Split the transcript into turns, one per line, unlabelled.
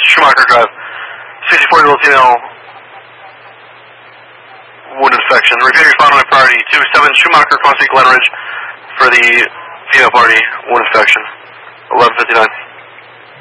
Schumacher Drive. 64-year-old female wound infection. Repeat respond on my priority. 27 Schumacher, Crossing Glenridge for the female party wound infection. 11:59.